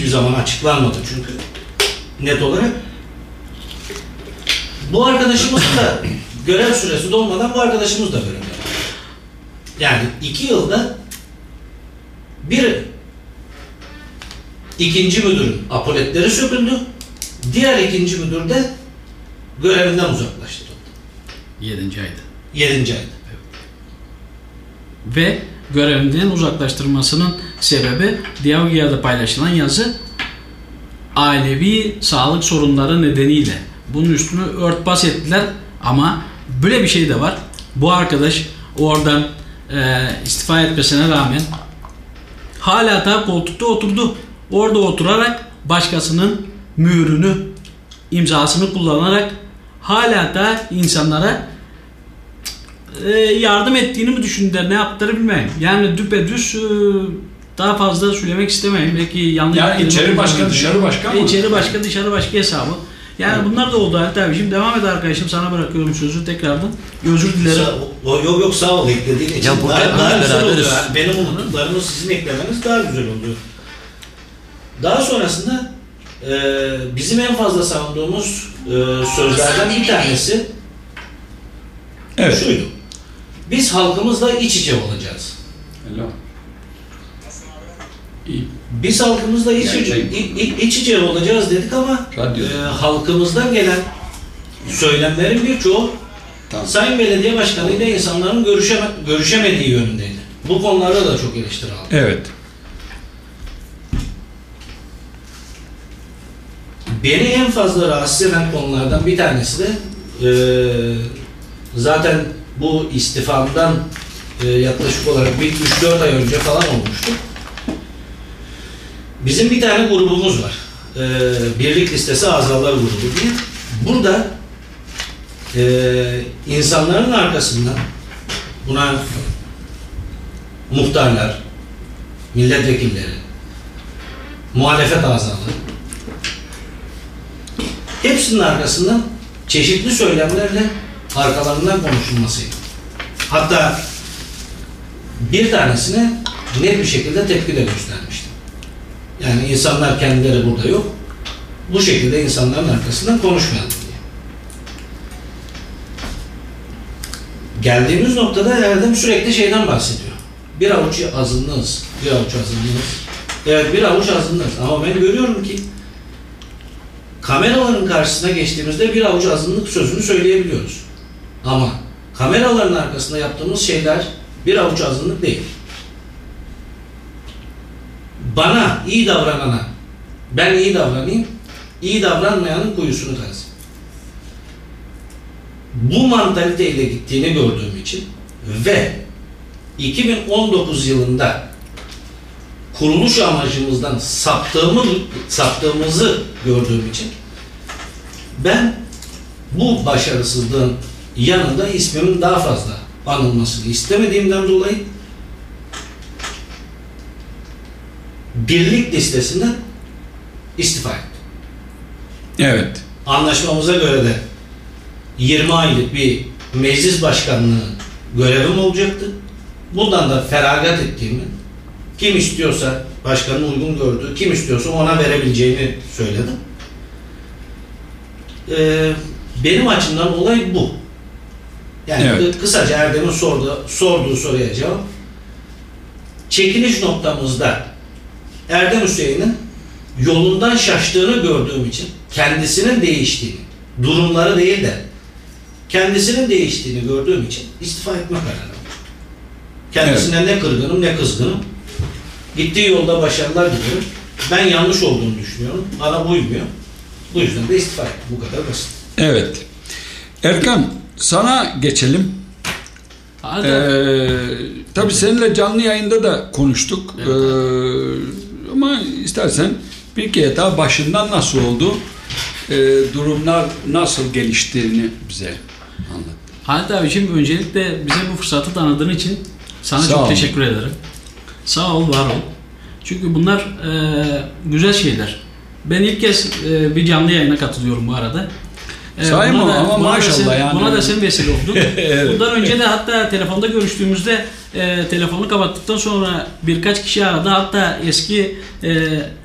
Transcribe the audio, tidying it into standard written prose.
hiçbir zaman açıklanmadı çünkü net olarak. Bu arkadaşımızın da görev süresi dolmadan bu arkadaşımız da görev yapıyor. Yani 2 yılda bir ikinci müdürün apoletleri söküldü. Diğer ikinci müdür de görevinden uzaklaştırıldı. 7. ayda. 7. ayda. Evet. Ve görevinden uzaklaştırmasının sebebi Diyagia'da paylaşılan yazı ailevi sağlık sorunları nedeniyle. Bunun üstünü örtbas ettiler ama böyle bir şey de var. Bu arkadaş oradan istifa etmesine rağmen hala da koltukta oturdu. Orada oturarak başkasının mührünü, imzasını kullanarak hala da insanlara yardım ettiğini mi düşündüler, ne yaptılar bilmem. Yani düpedüz daha fazla söylemek istemeyim. Belki yanlış. Yani içeri başka dışarı başka mı? İçeri başka dışarı başka hesabı. Yani evet. Bunlar da oldu Halit abi. Şimdi devam et arkadaşım. Sana bırakıyorum sözü tekrardan. Özür dilerim. Yok sağ ol eklediğin için. Ya daha güzel oluyor. beraberiz. Benim unuttuklarımı sizin eklemeniz daha güzel oluyor. Daha sonrasında bizim en fazla savunduğumuz sözlerden bir tanesi şuydu. Biz halkımızla iç içe olacağız. Hello. Biz halkımızla iç içe olacağız dedik ama halkımızdan gelen söylemlerin birçoğu Sayın Belediye Başkanı ile insanların görüşemediği yönündeydi. Bu konularda da çok eleştiri aldı. Evet. Beni en fazla rahatsız eden konulardan bir tanesi de zaten bu istifamdan yaklaşık olarak bir 3-4 ay önce falan olmuştu. Bizim bir tane grubumuz var. Birlik Listesi Azalar Grubu diye. Burada insanların arkasından buna muhtarlar, milletvekilleri, muhalefet azaları hepsinin arkasından çeşitli söylemlerle arkalarından konuşulmasıydı. Hatta bir tanesine net bir şekilde tepki de göstermiştim. Yani insanlar kendileri burada yok. Bu şekilde insanların arkasından konuşmayalım diye. Geldiğimiz noktada Erdem sürekli şeyden bahsediyor. Bir avuç azınlığız. Bir avuç azınlığız. Evet bir avuç azınlığız. Ama ben görüyorum ki kameraların karşısına geçtiğimizde bir avuç azınlık sözünü söyleyebiliyoruz. Ama kameraların arkasında yaptığımız şeyler bir avuç azınlık değil. Bana iyi davranana ben iyi davranayım, iyi davranmayanın kuyusunu kazayım. Bu mantaliteyle gittiğini gördüğüm için ve 2019 yılında kuruluş amacımızdan saptığımızı gördüğüm için ben bu başarısızlığın yanında ismimin daha fazla anılmasını istemediğimden dolayı birlik listesinden istifa ettim. Evet. Anlaşmamıza göre de 20 aylık bir meclis başkanlığı görevim olacaktı. Bundan da feragat ettiğimi, kim istiyorsa başkanın uygun gördüğü, kim istiyorsa ona verebileceğini söyledim. Benim açımdan olay bu. Yani evet. Kısaca Erdem'in sorduğu soruya cevap. Çekiliş noktamızda Erdem Hüseyin'in yolundan şaştığını gördüğüm için, kendisinin değiştiğini, durumları değil de kendisinin değiştiğini gördüğüm için istifa etme kararı aldım. Kendisine evet. Ne kırgınım ne kızgınım. Gittiği yolda başarılar diliyorum. Ben yanlış olduğunu düşünüyorum. Bana uymuyor. Bu yüzden de istifa ettim. Bu kadar basit. Evet. Erkan, sana geçelim. Tabii seninle canlı yayında da konuştuk. Evet. Ama istersen bir kere daha başından nasıl oldu? Durumlar nasıl geliştiğini bize anlat. Halit abiciğim öncelikle bize bu fırsatı tanıdığın için sana çok teşekkür ederim. Sağ ol, var ol. Çünkü bunlar güzel şeyler. Ben ilk kez bir canlı yayına katılıyorum bu arada. Sahi mi? Ama maşallah yani. Buna da sen vesile oldun. Evet. Bundan önce de hatta telefonda görüştüğümüzde telefonu kapattıktan sonra birkaç kişi aradı. Hatta eski